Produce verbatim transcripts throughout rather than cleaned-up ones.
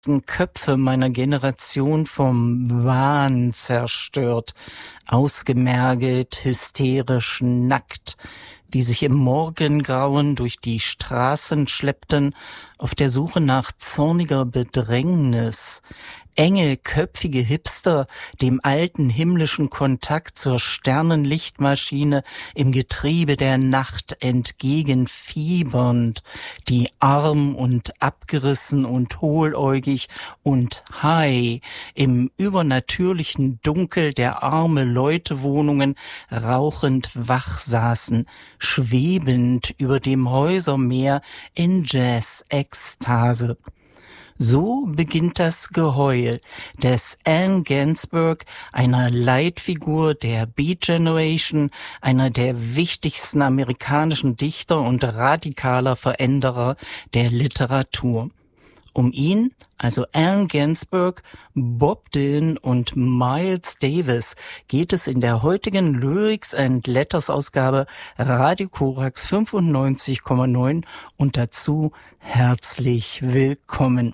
Köpfe meiner Generation vom Wahn zerstört, ausgemergelt, hysterisch, nackt, die sich im Morgengrauen durch die Straßen schleppten, auf der Suche nach zorniger Bedrängnis. Enge, köpfige Hipster, dem alten himmlischen Kontakt zur Sternenlichtmaschine im Getriebe der Nacht entgegenfiebernd, die arm und abgerissen und hohläugig und high im übernatürlichen Dunkel der arme Leutewohnungen rauchend wach saßen, schwebend über dem Häusermeer in Jazz-Ekstase. So beginnt das Geheul des Allen Ginsberg, einer Leitfigur der Beat Generation, einer der wichtigsten amerikanischen Dichter und radikaler Veränderer der Literatur. Um ihn, also Allen Ginsberg, Bob Dylan und Miles Davis, geht es in der heutigen Lyrics and Letters Ausgabe Radio Korax fünfundneunzig Komma neun und dazu herzlich willkommen.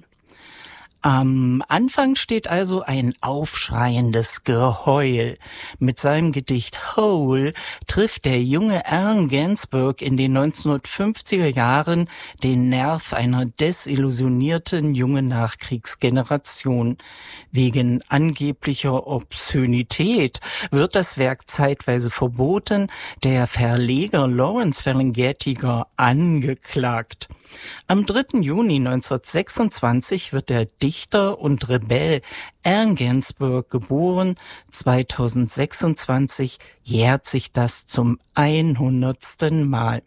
Am Anfang steht also ein aufschreiendes Geheul. Mit seinem Gedicht Hole trifft der junge Allen Ginsberg in den neunzehnhundertfünfziger Jahren den Nerv einer desillusionierten jungen Nachkriegsgeneration. Wegen angeblicher Obszönität wird das Werk zeitweise verboten, der Verleger Lawrence Ferlinghetti gar angeklagt. Am dritten Juni neunzehnhundertsechsundzwanzig wird der Dichter und Rebell Allen Ginsberg geboren. zweitausendsechsundzwanzig jährt sich das zum hundertsten Mal.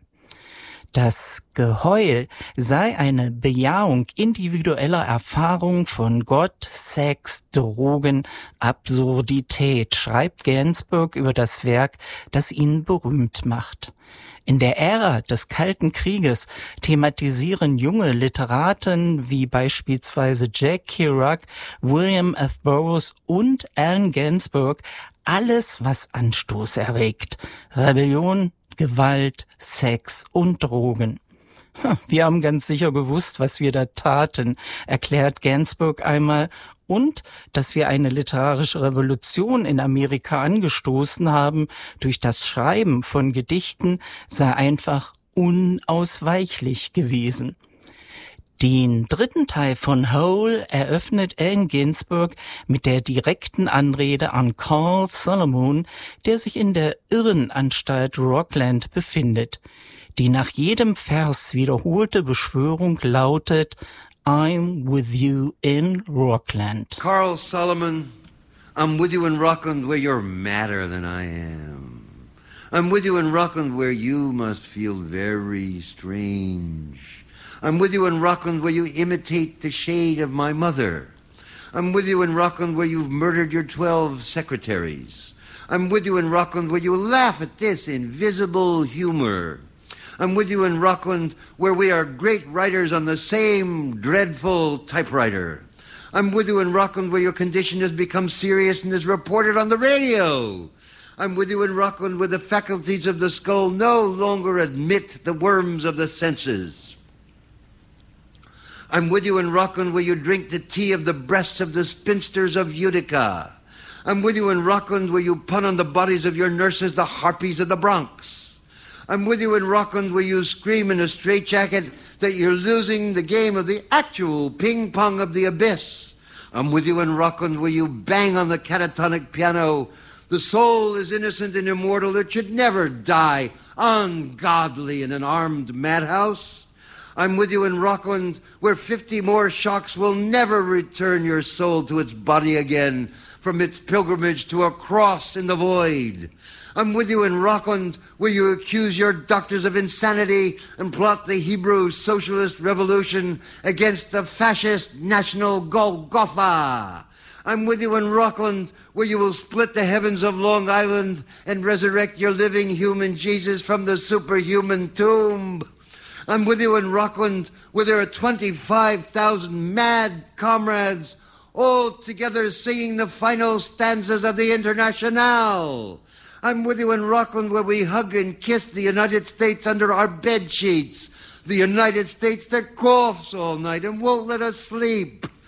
Das Geheul sei eine Bejahung individueller Erfahrung von Gott, Sex, Drogen, Absurdität, schreibt Ginsberg über das Werk, das ihn berühmt macht. In der Ära des Kalten Krieges thematisieren junge Literaten wie beispielsweise Jack Kerouac, William F. Burroughs und Allen Ginsberg alles, was Anstoß erregt. Rebellion, Gewalt, Sex und Drogen. Wir haben ganz sicher gewusst, was wir da taten, erklärt Ginsberg einmal, und dass wir eine literarische Revolution in Amerika angestoßen haben durch das Schreiben von Gedichten, sei einfach unausweichlich gewesen. Den dritten Teil von Hole eröffnet Allen Ginsberg mit der direkten Anrede an Carl Solomon, der sich in der Irrenanstalt Rockland befindet. Die nach jedem Vers wiederholte Beschwörung lautet: I'm with you in Rockland. Carl Solomon, I'm with you in Rockland where you're madder than I am. I'm with you in Rockland where you must feel very strange. I'm with you in Rockland where you imitate the shade of my mother. I'm with you in Rockland where you've murdered your twelve secretaries. I'm with you in Rockland where you laugh at this invisible humor. I'm with you in Rockland where we are great writers on the same dreadful typewriter. I'm with you in Rockland where your condition has become serious and is reported on the radio. I'm with you in Rockland where the faculties of the skull no longer admit the worms of the senses. I'm with you in Rockland where you drink the tea of the breasts of the spinsters of Utica. I'm with you in Rockland where you pun on the bodies of your nurses, the harpies of the Bronx. I'm with you in Rockland where you scream in a straitjacket that you're losing the game of the actual ping-pong of the abyss. I'm with you in Rockland where you bang on the catatonic piano. The soul is innocent and immortal. It should never die ungodly in an armed madhouse. I'm with you in Rockland where fifty more shocks will never return your soul to its body again from its pilgrimage to a cross in the void. I'm with you in Rockland where you accuse your doctors of insanity and plot the Hebrew socialist revolution against the fascist national Golgotha. I'm with you in Rockland where you will split the heavens of Long Island and resurrect your living human Jesus from the superhuman tomb. I'm with you in Rockland where there are twenty-five thousand mad comrades all together singing the final stanzas of the Internationale. I'm with you in Rockland where we hug and kiss the United States under our bed sheets. The United States that coughs all night and won't let us sleep.